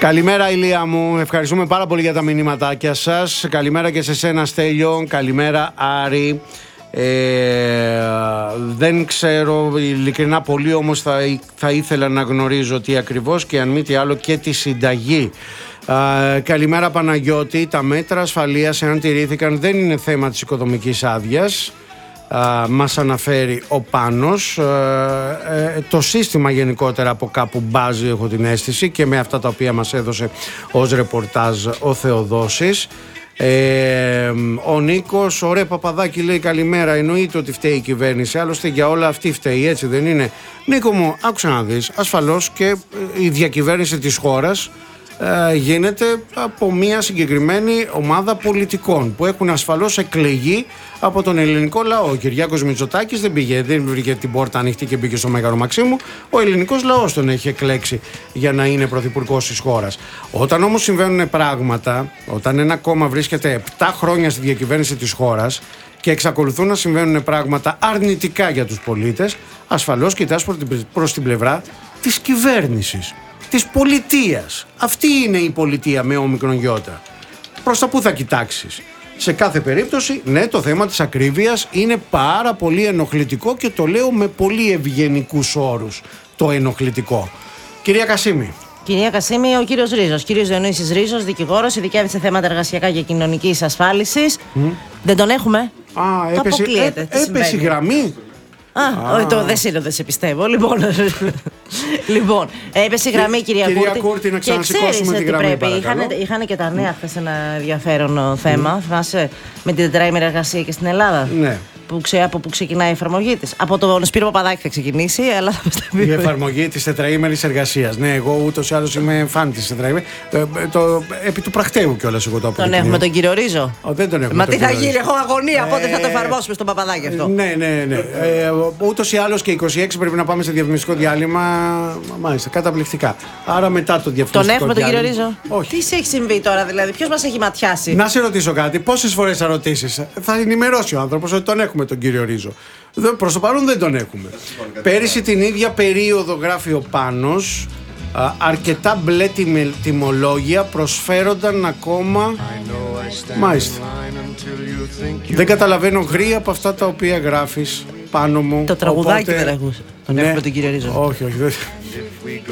Καλημέρα Ηλία μου, ευχαριστούμε πάρα πολύ για τα μηνύματάκια σας. Καλημέρα και σε σένα Στέλιο, καλημέρα Άρη. Δεν ξέρω ειλικρινά πολύ, όμως θα ήθελα να γνωρίζω τι ακριβώς και αν μη τι άλλο και τη συνταγή. Καλημέρα Παναγιώτη, τα μέτρα ασφαλείας εάν τηρήθηκαν δεν είναι θέμα της οικοδομικής άδειας. Μας αναφέρει ο Πάνος. Το σύστημα γενικότερα από κάπου μπάζει, έχω την αίσθηση, και με αυτά τα οποία μας έδωσε ως ρεπορτάζ ο Θεοδόσης. Ο Νίκος, ωραία Παπαδάκη, λέει καλημέρα. Εννοείται ότι φταίει η κυβέρνηση, άλλωστε για όλα αυτή φταίει, έτσι δεν είναι? Νίκο μου, άκουσα να δεις, ασφαλώς και η διακυβέρνηση της χώρας γίνεται από μια συγκεκριμένη ομάδα πολιτικών που έχουν ασφαλώς εκλεγεί από τον ελληνικό λαό. Ο Κυριάκος Μητσοτάκης δεν βρήκε την πόρτα ανοιχτή και μπήκε στο Μέγαρο Μαξίμου. Ο ελληνικός λαός τον έχει εκλέξει για να είναι πρωθυπουργός της χώρας. Όταν όμως συμβαίνουν πράγματα, όταν ένα κόμμα βρίσκεται 7 χρόνια στη διακυβέρνηση της χώρας και εξακολουθούν να συμβαίνουν πράγματα αρνητικά για τους πολίτες, ασφαλώς κοιτάς προς την πλευρά της κυβέρνησης, της πολιτείας. Αυτή είναι η πολιτεία με όμικρον γιώτα. Προς τα πού θα κοιτάξεις? Σε κάθε περίπτωση, ναι, το θέμα της ακρίβειας είναι πάρα πολύ ενοχλητικό και το λέω με πολύ ευγενικούς όρους, το ενοχλητικό. Κυρία Κασίμη. Κυρία Κασίμη, ο κύριος Ρίζος. Κύριος Διονύσης Ρίζος, δικηγόρος, ειδικεύεται σε θέματα εργασιακά και κοινωνικής ασφάλισης. Δεν τον έχουμε? Έπεσε η γραμμή. Δεν σε πιστεύω. Λοιπόν, έπεσε η γραμμή, κυρία Κούρτη, να ξανασηκώσουμε τη γραμμή, παρακαλώ. Είχαν και τα νέα χθες ένα ενδιαφέρον θέμα. Θυμάσαι με την τετράημερη εργασία και στην Ελλάδα. Ναι. Από πού ξεκινάει η εφαρμογή της? Από τον Σπύρο Παπαδάκη θα ξεκινήσει, αλλά θα μας τα πει. Η εφαρμογή της τετραήμερης εργασίας. Ναι, εγώ ούτως ή άλλως είμαι φαν της τετραήμερης. Επί του πρακτέου κιόλας εγώ το αποδεικνύω. Τον έχουμε τον κύριο Ρίζο? Δεν τον έχουμε. Μα τι θα γίνει, έχω αγωνία, πότε θα το εφαρμόσουμε στον Παπαδάκη αυτό? Ναι. Ούτως ή άλλως και 26 πρέπει να πάμε σε διαφημιστικό διάλειμμα. Μάλιστα, καταπληκτικά. Άρα μετά το διαφημιστικό. Τον έχουμε τον κύριο Ρίζο? Όχι. Τι σε έχει συμβεί τώρα, δηλαδή, ποιος μας έχει ματιάσει? Να σε ρωτήσω κάτι, πόσες φορές θα ρωτήσεις? Θα ενημερώσει ο άνθρωπος ότι τον έχουμε τον κύριο Ρίζο. Προς το παρόν δεν τον έχουμε. Πέρυσι την ίδια περίοδο, γράφει ο Πάνος, αρκετά μπλε τιμολόγια προσφέρονταν ακόμα. Μάλιστα. Δεν καταλαβαίνω γρήγορα από αυτά τα οποία γράφεις, Πάνο μου. Το τραγουδάκι δεν ακούς? Τον έχουμε τον κύριο Ρίζο. Όχι.